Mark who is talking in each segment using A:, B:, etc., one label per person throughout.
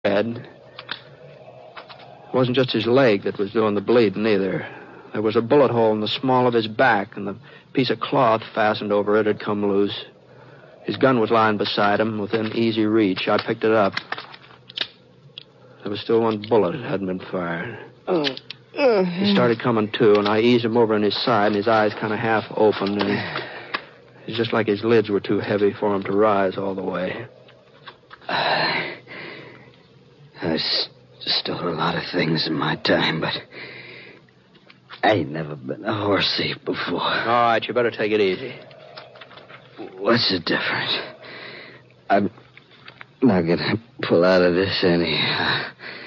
A: It wasn't just his leg that was doing the bleeding either. There was a bullet hole in the small of his back, and the piece of cloth fastened over it had come loose. His gun was lying beside him, within easy reach. I picked it up. There was still one bullet that hadn't been fired. He started coming to, and I eased him over on his side, and his eyes kind of half opened, and it's just like his lids were too heavy for him to rise all the way.
B: I stole a lot of things in my time, but I ain't never been a horse thief before.
A: All right, you better take it easy.
B: What's the difference? I'm not going to pull out of this anyhow.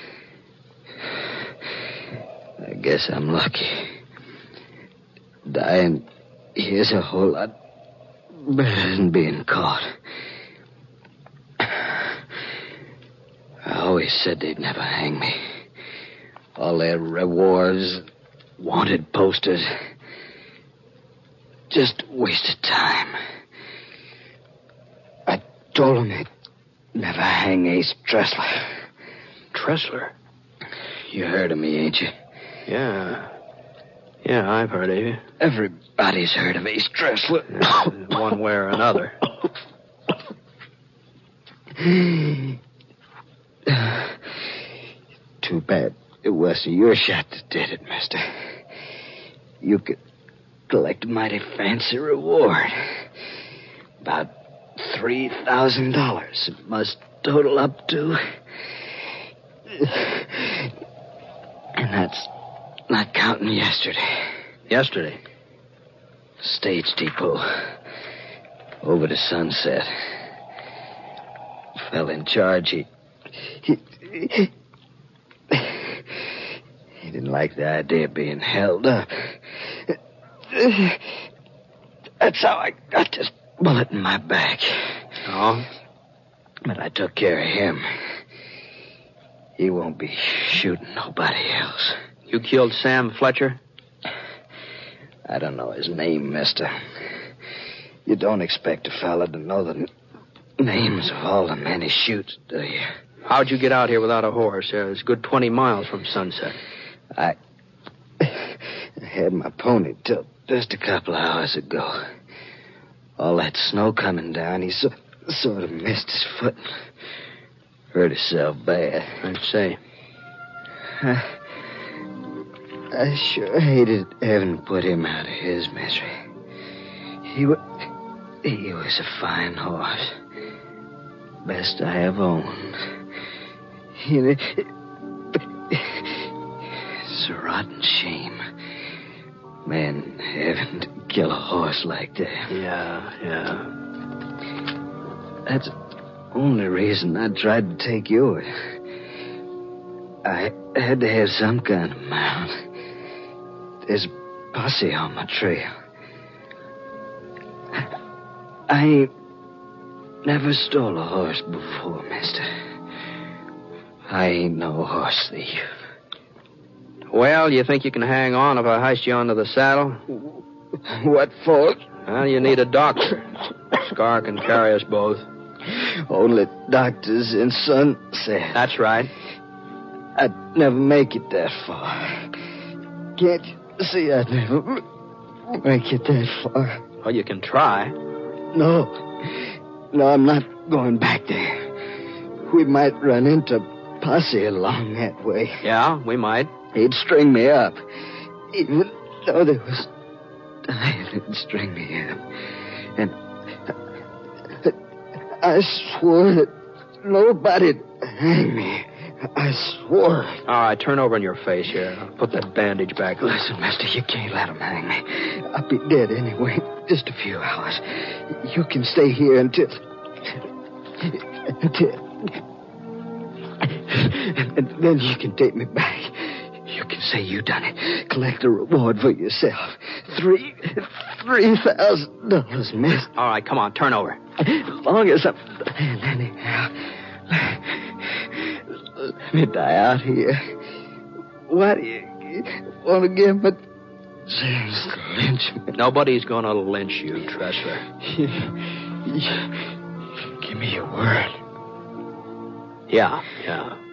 B: I guess I'm lucky. Dying here's a whole lot better than being caught. I always said they'd never hang me. All their rewards, wanted posters, just wasted time. I told them they'd never hang Ace Tressler.
A: Tressler?
B: You heard of me, ain't you?
A: Yeah. Yeah, I've heard of you.
B: Everybody's heard of Ace Tressler.
A: One way or another.
B: Too bad it wasn't your shot that did it, mister. You could collect a mighty fancy reward. About $3,000 it must total up to. And that's not counting yesterday.
A: Yesterday?
B: Stage depot. Over to Sunset. Fell in charge. He didn't like the idea of being held up. That's how I got this bullet in my back.
A: Oh?
B: But I took care of him. He won't be shooting nobody else.
A: You killed Sam Fletcher?
B: I don't know his name, mister. You don't expect a fella to know the names of all the men he shoots, do you?
A: How'd you get out here without a horse? It was a good 20 miles from Sunset.
B: I had my pony till just a couple hours ago. All that snow coming down, he sort of missed his foot. Hurt himself bad.
A: I'd say.
B: I sure hated having to put him out of his misery. He was a fine horse. Best I ever owned. It's a rotten shame. Man having to kill a horse like that.
A: Yeah.
B: That's the only reason I tried to take yours. I had to have some kind of mount. There's a posse on my trail. I ain't never stole a horse before, mister. I ain't no horse thief.
A: Well, you think you can hang on if I heist you onto the saddle?
B: What for?
A: Well, you need a doctor. Scar can carry us both.
B: Only doctors in Sunset.
A: That's right.
B: I'd never make it that far. Can't you see I'd never make it that far?
A: Well, you can try.
B: No, I'm not going back there. We might run into posse along that way.
A: Yeah, we might.
B: He'd string me up. Even though there was time, he'd string me up. And I swore that nobody'd hang me. I swore.
A: All right, turn over on your face here. I'll put that bandage back on.
B: Listen, mister, you can't let him hang me. I'll be dead anyway. Just a few hours. You can stay here until... And then you can take me back. You can say you done it. Collect a reward for yourself. $3,000, miss.
A: All right, come on, turn over.
B: As long as I'm... Anyhow... Let me die out here. Why do you want to give me... James lynch me?
A: Nobody's going to lynch you, Tressler.
B: Give me your word.
A: Yeah.